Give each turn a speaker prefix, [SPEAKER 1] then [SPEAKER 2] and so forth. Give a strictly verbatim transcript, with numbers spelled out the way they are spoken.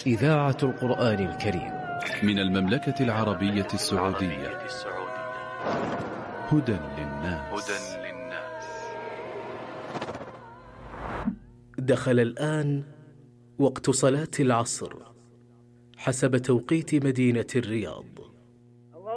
[SPEAKER 1] إذاعة القرآن الكريم
[SPEAKER 2] من المملكة العربية السعودية. هدى للناس.
[SPEAKER 1] دخل الآن وقت صلاة العصر حسب توقيت مدينة الرياض.